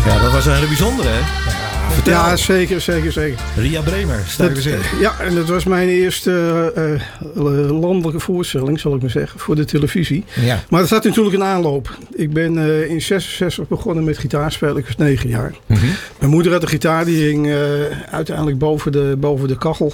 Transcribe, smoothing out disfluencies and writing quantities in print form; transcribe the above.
Ja, dat was een hele bijzondere, hè? Vertel. Ja, zeker. Ria Bremer, sterke zin. Ja, en dat was mijn eerste landelijke voorstelling, zal ik maar zeggen, voor de televisie. Ja. Maar het had natuurlijk een aanloop. Ik ben in 66 begonnen met gitaarspelen. Ik was 9 jaar. Mm-hmm. Mijn moeder had een gitaar, die hing uiteindelijk boven de kachel.